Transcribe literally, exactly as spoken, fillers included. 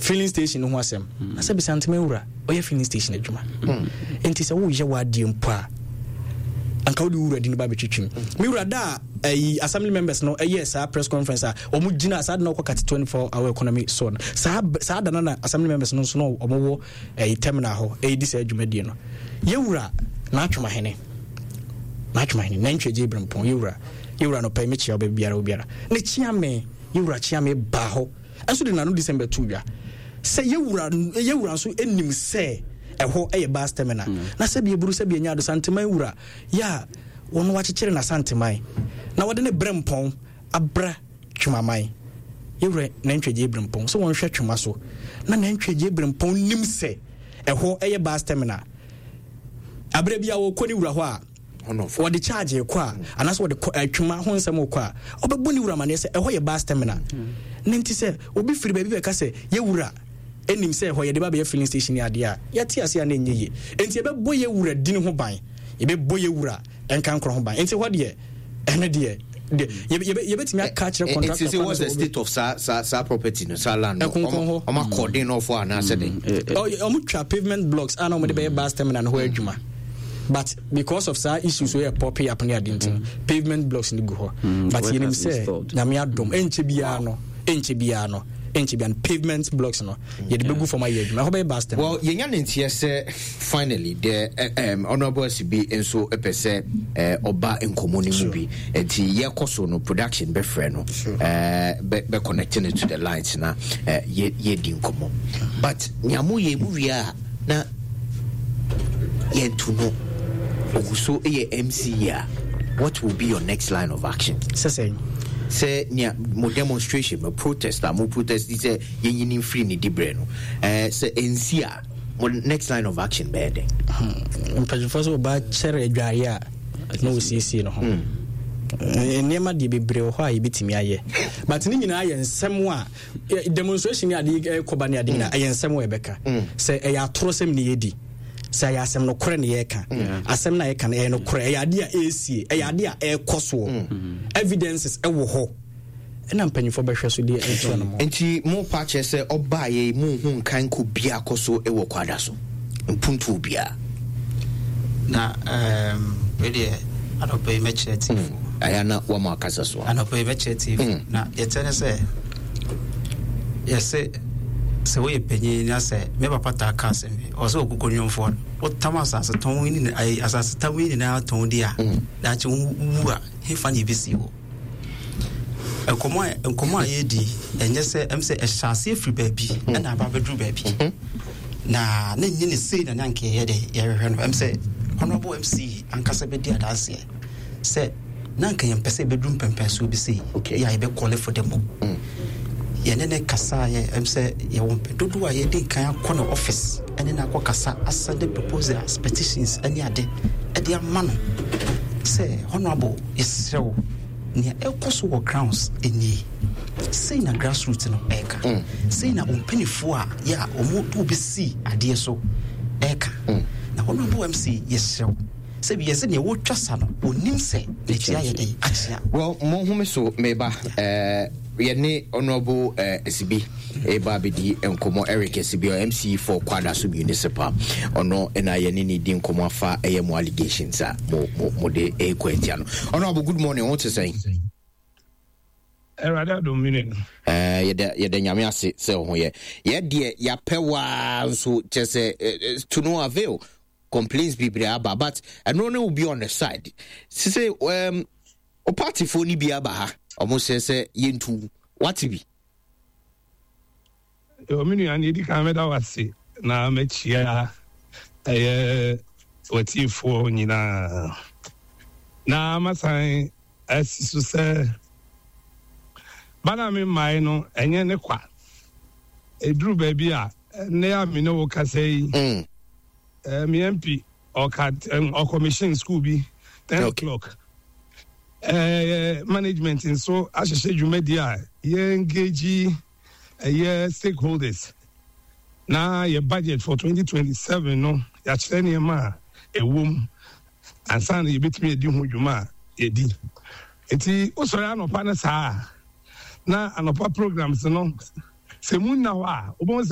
filling station no ho asem na se be santime wura oye filling station adwuma enti se wo ye wade mpo a anka wodi wura di no ba betwetwim me wura da eh assembly members no eh yes a press conference a omu gina asad na okaka twenty-four hour economy so sa sa da na assembly members no so no omo eh terminal ho eh di se adwuma die no ye wura na atwoma hene na atwoma hene na ntweje brempon ye wura ye wura no pay me chia obiara obiara ne chia me ye wura chia me ba ho enso de na no December two ya se ye wura ye wura so enim se eho eye bus terminal na se bie buru se bie nya do santemai wura ya wono wa chekere na santemai na wode ne brempon abra twumamai yewre na ntweje brempon so won hwe twuma so na na ntweje brempon nim se eho eye bus terminal abra bia wo koni wura ho a ono for the charge kwa anaso wo de twuma ho nsem kwa obebu ni wura mane se eho ye bus terminal nenti se obi firi ba bi be ka se ye wura enim se ho ye de ba be filling station ya de a yati ase ya na enye enti ebe boye wura dini ho ban ebe boye wura enkan kro ho ban enti ho de ene de ye ye betimi aka kire contract enti what's the state of sa sa sa property no sa land o ma cording of for na se de oh o mu twa pavement blocks ana mo de be bus terminal ho adwuma but because of sa issues we are popping up near dintin pavement blocks ni go ho but ye nim se na me adom enche bia no enche bia no and pavement blocks no ye de begu for my year ma ho be basta well ye nya ntie say finally the um honorable C B enso epese eh oba enkomoni mu bi enti ye koso no production be frɛ no eh be connecting it to the lines na ye ye di nkomo but nyamu ye mu wi a na ye ntuno oguso ye M C ya what will be your next line of action say say nya mo demonstration mo protest mo protest di say yenyini free ni dibre no eh say ensia mo next line of action be dey mpaje first ba chere adware a no sisi no ho enema di bebre ho a yebetimi aye but ni nyina aye nsem a demonstration ya di koba ne ade na aye nsem we beka say e ya toro sem ni yedi say asem no kore ne ye ka asem na ye ka ne no kore e ade a esie e ade a e koso evidences e wo ho ena mpanyifo behwe so de enso no mo enti mo pa che se oba ye mu hu nkan ko bia koso e wo kwada so mpuntu bia na um really adope mecheti ayana wa makasa so adope mecheti na yetene se yese se we penye na se me papa ta ka se me o se okukonwonfo o tamasa se ton ni ai asase tawini na ton dia da che wu a he fa ni bisi wo enkomo enkomo ayedi enye se em se ehase free baby na aba bedru baby na na nyi ne sei na nanke ye de ye hwehwe no em se honorable M C ankasa be dia da se se nanke yem pese bedru pempen so bi sei ya ye be call for them ye ne ne kasa ye em se ye won dodo a ye de kan akọ na office ene na akọ kasa asade proposals petitions ani ade e de amano se honorable isrew ni ekoso wo grounds eni say na grassroots no eka say na ompanyfo a ya omo to be see ade so eka na honorable M C yesrew se bi yese ne wo twasa no onim se ne tia ye de atia well mo hu me so meba eh ye ne honorable eh C B e ba bedi enkomo Eric C B M C for Kwada so municipal ono na ye ne ni di enkomo afa eye mo allegations a mo mo de e kwatia no honorable good morning what to say erada dominic eh ye de ye de nyame ase se ho ye ye de ya pewa so chese to no avail complaints people aba but I know will be on the side say um o party for ni bia ba ha almost say yentu what be o minu ani di kamera wase na mechia eh oti fo nyina na masan asisu se bana me mai no enye ne kwa edru baby a ne ya me no kasei mm um, M P or cat um, or commission school be ten okay. o'clock. Uh, management in so as I said you media ye engage uh, ye stakeholders. Now your budget for twenty twenty-seven no ya chene ma e wom ansan ye betimi edi ho dwuma ye di. Enti osori anopa na sa na anopa programs no se mun na wa